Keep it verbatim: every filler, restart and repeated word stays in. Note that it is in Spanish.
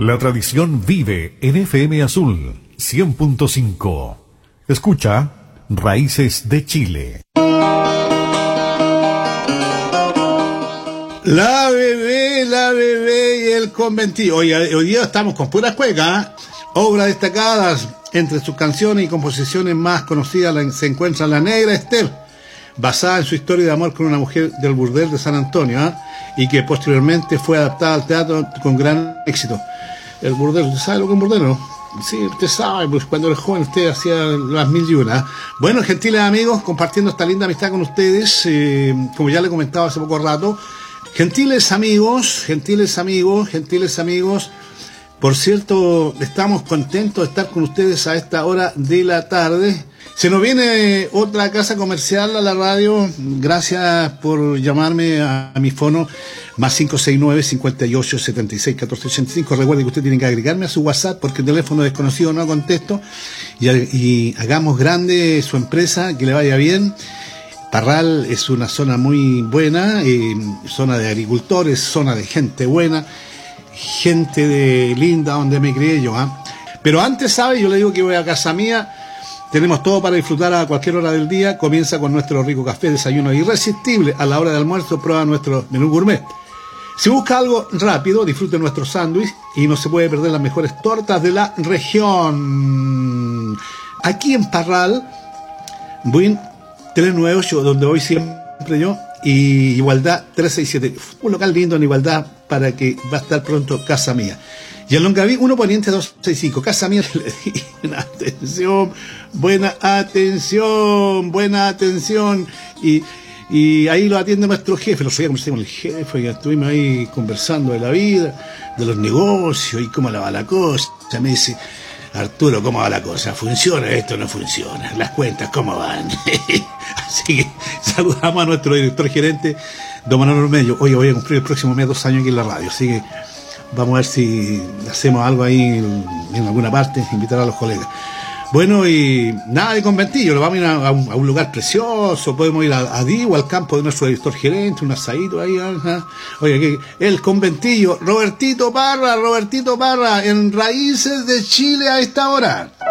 La tradición vive en F M Azul cien punto cinco. Escucha Raíces de Chile. La bebé, la bebé y el conventillo. Hoy, hoy día estamos con puras cuecas, ¿eh? Obras destacadas. Entre sus canciones y composiciones más conocidas se encuentra La Negra Esther, basada en su historia de amor con una mujer del burdel de San Antonio, ¿eh? Y que posteriormente fue adaptada al teatro con gran éxito. El burdel, ¿sabe lo que es un burdel, no? Sí, usted sabe, pues cuando era joven usted hacía las mil y una. Bueno, gentiles amigos, compartiendo esta linda amistad con ustedes, eh, como ya le comentaba hace poco rato, gentiles amigos, gentiles amigos, gentiles amigos, por cierto, estamos contentos de estar con ustedes a esta hora de la tarde. Se nos viene otra casa comercial a la radio. Gracias por llamarme a, a mi fono más cinco seis nueve, cinco ocho, siete seis, uno cuatro ocho cinco. Recuerde que usted tiene que agregarme a su WhatsApp porque el teléfono desconocido no contesto. Y, y hagamos grande su empresa, que le vaya bien. Parral es una zona muy buena, eh, zona de agricultores, zona de gente buena, gente de linda donde me crié yo. ¿eh? Pero antes, ¿sabe? Yo le digo que voy a casa mía. Tenemos todo para disfrutar a cualquier hora del día. Comienza con nuestro rico café, desayuno irresistible. A la hora de almuerzo, prueba nuestro menú gourmet. Si busca algo rápido, disfrute nuestro sándwich y no se puede perder las mejores tortas de la región. Aquí en Parral, Buin tres nueve ocho, donde voy siempre yo, y Igualdad trescientos sesenta y siete. Un local lindo en Igualdad para que va a estar pronto casa mía. Y en Longaví, uno Poniente doscientos sesenta y cinco. Casa mía, buena atención, buena atención, buena atención. Y, y ahí lo atiende nuestro jefe. Los días conversé con el jefe y estuvimos ahí conversando de la vida, de los negocios y cómo la va la cosa. Me dice, Arturo, ¿cómo va la cosa? ¿Funciona esto o no funciona? Las cuentas, ¿cómo van? Así que saludamos a nuestro director gerente, don Manuel Ormeño. Oye, voy a cumplir el próximo mes dos años aquí en la radio, así que vamos a ver si hacemos algo ahí en, en alguna parte, invitar a los colegas. Bueno, y nada de conventillo, lo vamos a ir a, a, un, a un lugar precioso, podemos ir a, a Divo, al campo de nuestro director gerente, un asadito ahí. Ajá. Oye, que el conventillo, Robertito Parra, Robertito Parra, en Raíces de Chile a esta hora.